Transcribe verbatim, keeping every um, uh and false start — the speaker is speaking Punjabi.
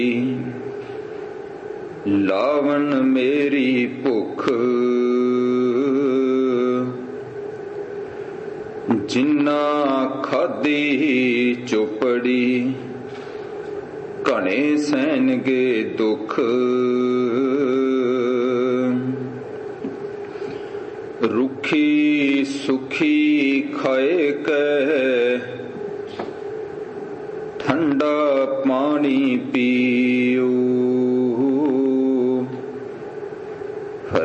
ਲਾਵਣ ਮੇਰੀ ਭੁੱਖ, ਜਿੰਨਾ ਖਾਧੀ ਚੋਪੜੀ, ਘਣੇ ਸਹਿਣਗੇ ਦੁੱਖ। ਰੁੱਖੀ ਸੁਖੀ ਖਾਏ ਕੈ, ਠੰਡਾ ਪਾਣੀ ਪੀ,